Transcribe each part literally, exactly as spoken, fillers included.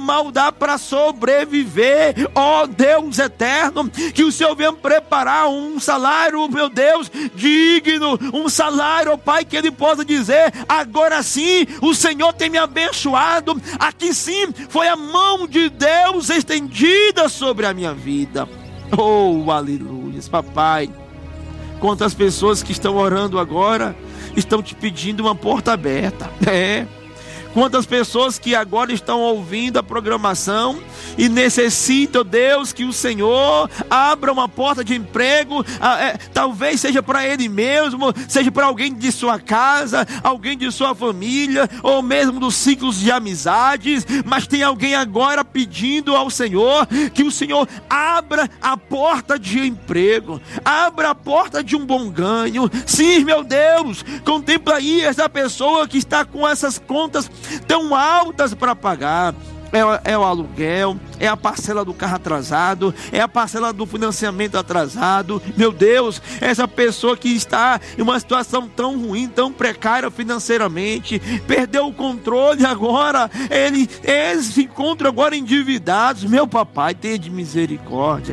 mal dá para sobreviver. Ó Deus eterno, que o Senhor venha preparar um salário, meu Deus, digno, um salário, ó Pai, que ele possa dizer: agora sim, o Senhor tem me abençoado, aqui sim, foi a mão de Deus estendida sobre a minha vida. Oh, aleluia, papai. Quantas pessoas que estão orando agora estão te pedindo uma porta aberta. É. Quantas pessoas que agora estão ouvindo a programação e necessitam, Deus, que o Senhor abra uma porta de emprego, é, talvez seja para ele mesmo, seja para alguém de sua casa, alguém de sua família, ou mesmo dos ciclos de amizades, mas tem alguém agora pedindo ao Senhor que o Senhor abra a porta de emprego, abra a porta de um bom ganho. Sim, meu Deus, contempla aí essa pessoa que está com essas contas tão altas para pagar. É, é o aluguel, é a parcela do carro atrasado, é a parcela do financiamento atrasado. Meu Deus, essa pessoa que está em uma situação tão ruim, tão precária financeiramente, perdeu o controle agora, ele, eles se encontram agora endividados. Meu papai, tenha de misericórdia.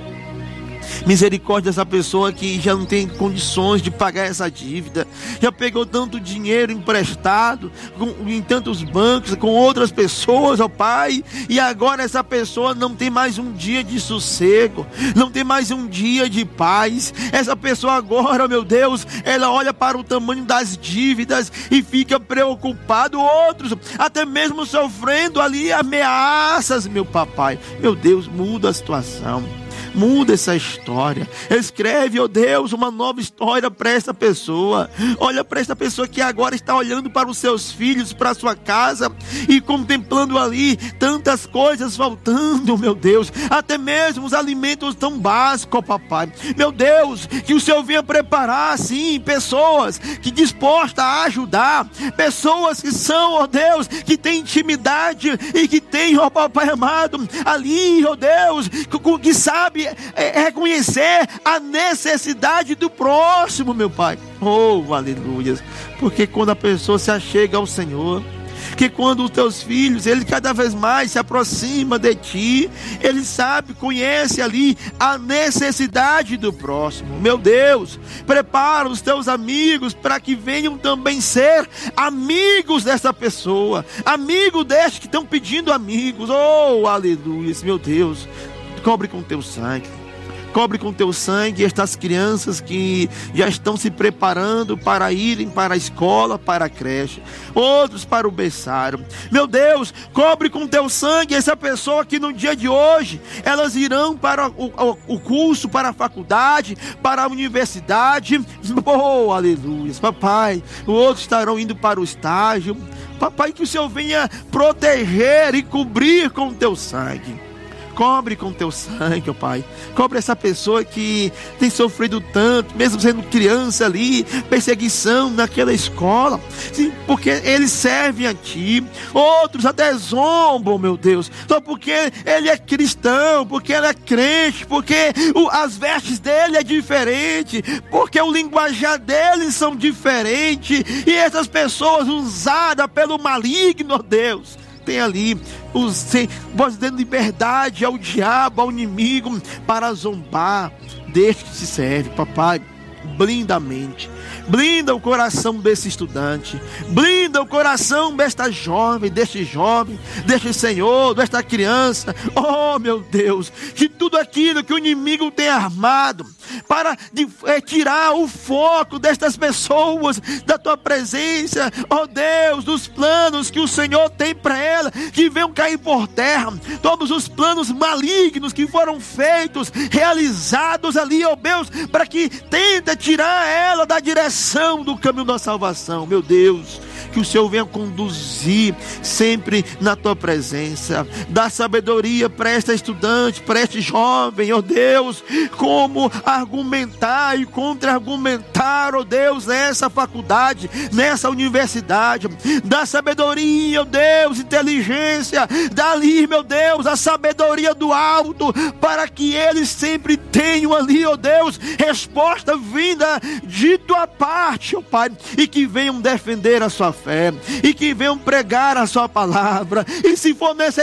Misericórdia dessa pessoa que já não tem condições de pagar essa dívida, já pegou tanto dinheiro emprestado com, em tantos bancos, com outras pessoas, ó Pai, e agora essa pessoa não tem mais um dia de sossego, não tem mais um dia de paz. Essa pessoa agora, meu Deus, ela olha para o tamanho das dívidas e fica preocupado. Outros até mesmo sofrendo ali ameaças. Meu papai, meu Deus, muda a situação. Muda essa história. Escreve, ó Deus, uma nova história para essa pessoa. Olha para essa pessoa que agora está olhando para os seus filhos, para a sua casa, e contemplando ali tantas coisas faltando, meu Deus. Até mesmo os alimentos tão básicos, ó papai. Meu Deus, que o Senhor venha preparar, sim, pessoas que dispostas a ajudar. Pessoas que são, ó Deus, que têm intimidade e que têm, ó papai amado, ali, ó Deus, que, que sabe É reconhecer a necessidade do próximo, meu Pai. Oh, aleluia. Porque quando a pessoa se achega ao Senhor, que quando os teus filhos, ele cada vez mais se aproxima de ti, ele sabe, conhece ali a necessidade do próximo. Meu Deus, prepara os teus amigos para que venham também ser amigos dessa pessoa, amigos destes que estão pedindo amigos. Oh, aleluia, meu Deus. Cobre com teu sangue, cobre com teu sangue estas crianças que já estão se preparando para irem para a escola, para a creche, outros para o berçário. Meu Deus, cobre com teu sangue essa pessoa que no dia de hoje elas irão para o, o, o curso, para a faculdade, para a universidade. Oh, aleluia, papai. Outros estarão indo para o estágio. Papai, que o Senhor venha proteger e cobrir com teu sangue. Cobre com teu sangue, ó Pai. Cobre essa pessoa que tem sofrido tanto, mesmo sendo criança ali, perseguição naquela escola. Sim, porque eles servem a Ti. Outros até zombam, meu Deus, só porque ele é cristão, porque ele é crente, porque o, as vestes dele é diferente, porque o linguajar deles são diferentes. E essas pessoas usadas pelo maligno, ó Deus, tem ali, vós dando liberdade ao diabo, ao inimigo, para zombar deste que se serve. Papai, blinda a mente, blinda o coração desse estudante, blinda o coração desta jovem, deste jovem, deste senhor, desta criança. Oh, meu Deus, que tudo aquilo que o inimigo tem armado para de, é, tirar o foco destas pessoas da tua presença, ó Deus, dos planos que o Senhor tem para ela, que venham cair por terra, todos os planos malignos que foram feitos, realizados ali, ó Deus, para que tenta tirar ela da direção do caminho da salvação. Meu Deus, que o Senhor venha conduzir sempre na tua presença, dá sabedoria para esta estudante, para este jovem, ó Deus, como argumentar e contra-argumentar, ó Deus, nessa faculdade, nessa universidade. Dá sabedoria, ó Deus, inteligência, dá ali, meu Deus, a sabedoria do alto, para que eles sempre tenham ali, ó Deus, resposta vinda de tua parte, ó Pai, e que venham defender a sua fé, e que venham pregar a sua palavra, e se for necessário